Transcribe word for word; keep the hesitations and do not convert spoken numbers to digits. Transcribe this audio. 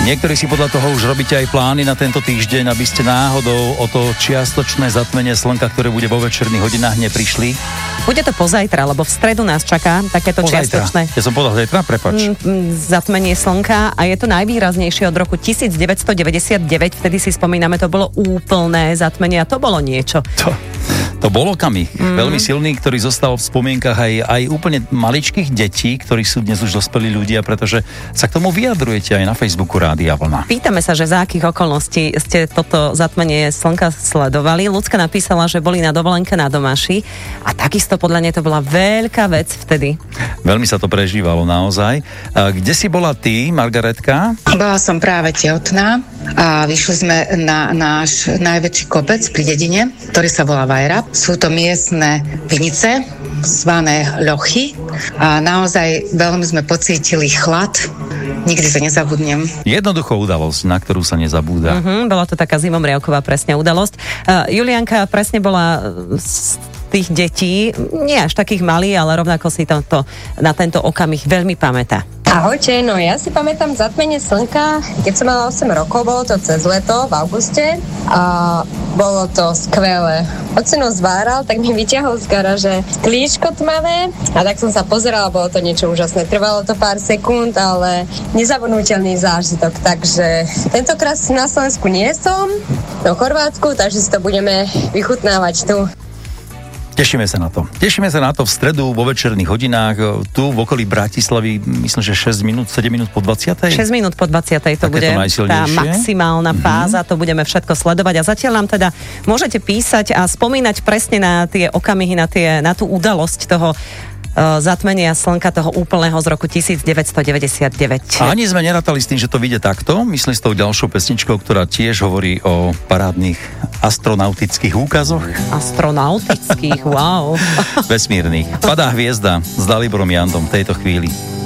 Niektorí si podľa toho už robíte aj plány na tento týždeň, aby ste náhodou o to čiastočné zatmenie slnka, ktoré bude vo večerných hodinách, neprišli. Bude to pozajtra, lebo v stredu nás čaká takéto Pozajtra. čiastočné. Ja som povedal zajtra, prepáč. Mm, zatmenie slnka a je to najvýraznejšie od roku devätnásťstodeväťdesiatdeväť, vtedy si spomíname, to bolo úplné zatmenie a to bolo niečo. To, to bol okamih, mm. veľmi silný, ktorý zostal v spomienkach aj, aj úplne maličkých detí, ktorí sú dnes už dospelí ľudia, pretože sa k tomu vyjadrujete aj na Facebooku Rádia Vlna. Pýtame sa, že za akých okolností ste toto zatmenie slnka sledovali. Ľudská napísala, že boli na dovolenke na Domaši a takisto podľa nej to bola veľká vec vtedy. Veľmi sa to prežívalo naozaj. A kde si bola ty, Margaretka? Bola som práve tehotná a vyšli sme na náš najväčší kopec pri dedine, ktorý sa volá Vajra. Sú to miestne vinice, zvané ľochy a naozaj veľmi sme pocítili chlad. Nikdy sa nezabudnem. Jednoducho udalosť, na ktorú sa nezabúda. Uh-huh, bola to taká zimomriavková presne udalosť. Uh, Julianka presne bola z tých detí, nie až takých malých, ale rovnako si to, to na tento okamih veľmi pamätá. Ahojte, no ja si pamätám zatmenie slnka, keď som mala osem rokov, bolo to cez leto v auguste a bolo to skvelé. Ocino zváral, tak mi vyťahol z garáže sklíčko tmavé a tak som sa pozerala, bolo to niečo úžasné. Trvalo to pár sekúnd, ale nezabudnutelný zážitok, takže tentokrát na Slovensku nie som, no Chorvátsku, takže si to budeme vychutnávať tu. Tešíme sa na to. Tešíme sa na to v stredu vo večerných hodinách. Tu v okolí Bratislavy, myslím, že šesť minút, sedem minút po dvadsiatej šesť minút po dvadsiatej to bude to tá maximálna fáza, mm-hmm. to budeme všetko sledovať a zatiaľ nám teda môžete písať a spomínať presne na tie okamihy, na, tie, na tú udalosť toho zatmenia slnka, toho úplného z roku devätnásťstodeväťdesiatdeväť. A ani sme nerátali s tým, že to vyjde takto. Myslím s tou ďalšou pesničkou, ktorá tiež hovorí o parádnych astronautických úkazoch. Astronautických, wow. Vesmírnych. Padá hviezda s Dalibrom Jandom v tejto chvíli.